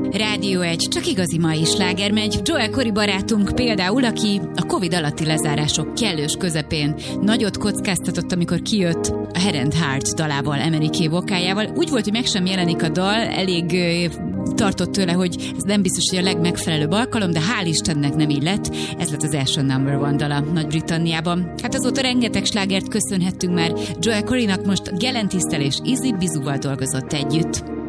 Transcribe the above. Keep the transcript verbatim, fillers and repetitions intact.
Rádió egy, csak igazi mai sláger megy. Joel Corey barátunk például, aki a Covid alatti lezárások kellős közepén nagyot kockáztatott, amikor kijött a Head and Heart dalával, Emily K. vokájával. Úgy volt, hogy meg sem jelenik a dal, elég tartott tőle, hogy ez nem biztos, hogy a legmegfelelőbb alkalom, de hál' Istennek nem így lett. Ez lett az első number one dala Nagy-Britanniában. Hát azóta rengeteg slágert köszönhettünk már Joel Coreynak, most Galantis-tel és Izzy Bizuval dolgozott együtt.